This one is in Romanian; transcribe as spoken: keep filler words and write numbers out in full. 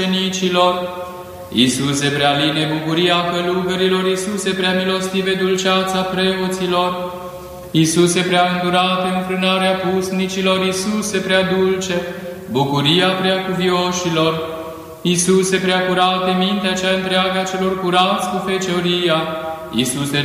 ucenicilor. Iisuse prea line bucuria călugărilor, Iisuse prea milostive dulceața preoților, Iisuse prea îndurate înfrânarea pusnicilor, Iisuse prea dulce bucuria prea cuvioșilor, Iisuse prea curate mintea cea întreagă a celor curați cu fecioria, Iisuse